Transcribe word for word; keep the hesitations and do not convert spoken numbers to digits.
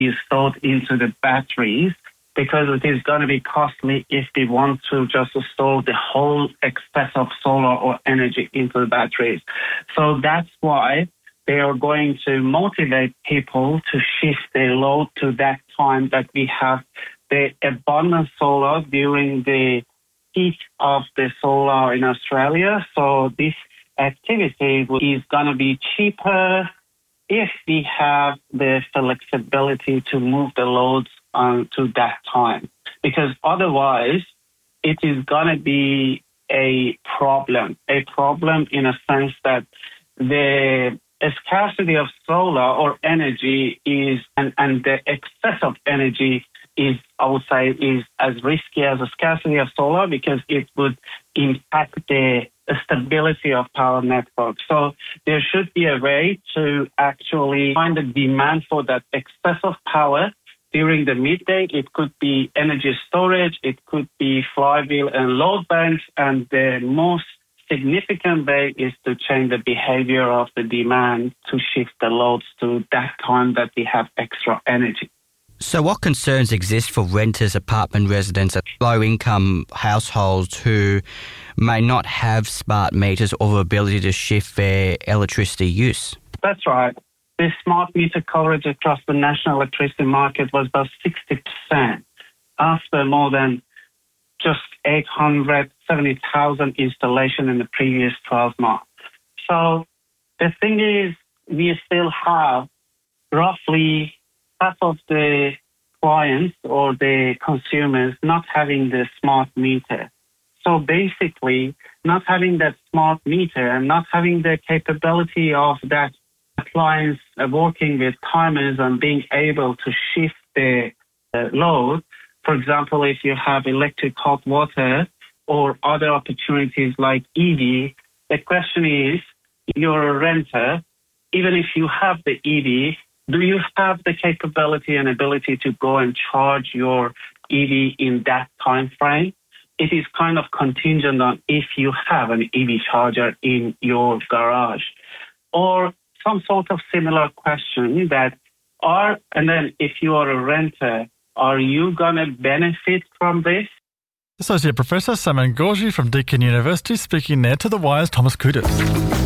is stored into the batteries, because it is going to be costly if we want to just store the whole excess of solar or energy into the batteries. So that's why they are going to motivate people to shift their load to that time that we have the abundant solar during the peak of the solar in Australia. So this activity is going to be cheaper if we have the flexibility to move the loads on to that time. Because otherwise, it is going to be a problem, a problem in a sense that the scarcity of solar or energy is, and, and the excess of energy is, I would say, is as risky as a scarcity of solar, because it would impact the stability of power networks. So there should be a way to actually find a demand for that excess of power during the midday. It could be energy storage, it could be flywheel and load banks, and the most significant way is to change the behavior of the demand to shift the loads to that time that we have extra energy. So what concerns exist for renters, apartment residents, and low-income households who may not have smart meters or the ability to shift their electricity use? That's right. The smart meter coverage across the national electricity market was about sixty percent after more than just eight hundred seventy thousand installations in the previous twelve months. So the thing is, we still have roughly half of the clients or the consumers not having the smart meter. So basically, not having that smart meter and not having the capability of that appliance uh, working with timers and being able to shift the uh, load. For example, if you have electric hot water or other opportunities like E V, the question is, you're a renter, even if you have the E V, do you have the capability and ability to go and charge your E V in that time frame? It is kind of contingent on if you have an E V charger in your garage. Or some sort of similar question that are, and then if you are a renter, are you going to benefit from this? Associate Professor Saman Gorji from Deakin University speaking there to The Wire's Thomas Kudus.